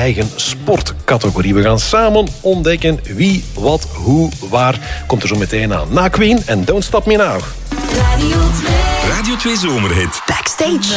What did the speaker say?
eigen sportcategorie. We gaan samen ontdekken wie, wat, hoe, waar. Komt er zo meteen aan. Na Queen en Don't Stop Me Now. Radio 2 Zomerhit. Backstage.